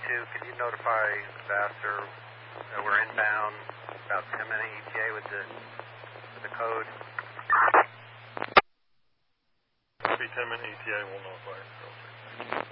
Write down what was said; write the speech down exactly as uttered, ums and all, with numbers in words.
two, could you notify Vassar that we're inbound about ten minute E T A with the, with the code? It'll be ten minute E T A, we'll notify.